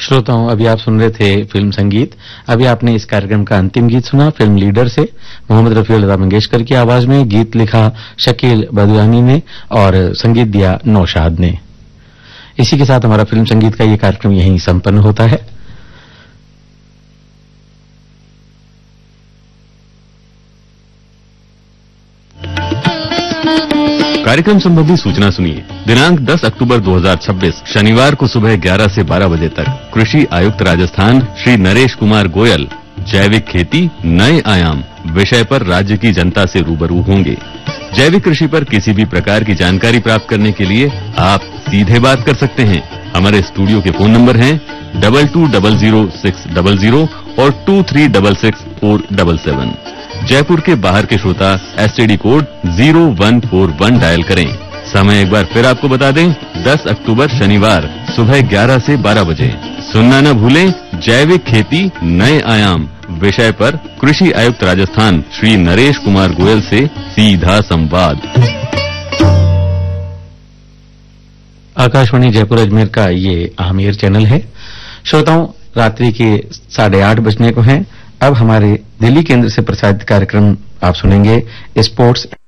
श्रोताओं, अभी आप सुन रहे थे फिल्म संगीत। अभी आपने इस कार्यक्रम का अंतिम गीत सुना फिल्म लीडर से। मोहम्मद रफी और लता मंगेशकर की आवाज में गीत लिखा शकील बदलानी ने और संगीत दिया नौशाद ने। इसी के साथ हमारा फिल्म संगीत का ये कार्यक्रम यहीं संपन्न होता है। कार्यक्रम संबंधी सूचना सुनिए। दिनांक 10 अक्टूबर 2026 शनिवार को सुबह 11 से 12 बजे तक कृषि आयुक्त राजस्थान श्री नरेश कुमार गोयल जैविक खेती नए आयाम विषय पर राज्य की जनता से रूबरू होंगे। जैविक कृषि पर किसी भी प्रकार की जानकारी प्राप्त करने के लिए आप सीधे बात कर सकते हैं। हमारे स्टूडियो के फोन नंबर हैं 22000600 और 23664777। जयपुर के बाहर के श्रोता एसटीडी कोड 0141 डायल करें। समय एक बार फिर आपको बता दें, 10 अक्टूबर शनिवार सुबह 11 से 12 बजे। सुनना न भूलें, जैविक खेती नए आयाम विषय पर कृषि आयुक्त राजस्थान श्री नरेश कुमार गोयल से सीधा संवाद। आकाशवाणी जयपुर अजमेर का ये आमिर चैनल है। श्रोताओं, रात्रि के 8:30 बजने को हैं। अब हमारे दिल्ली केंद्र से प्रसारित कार्यक्रम आप सुनेंगे स्पोर्ट्स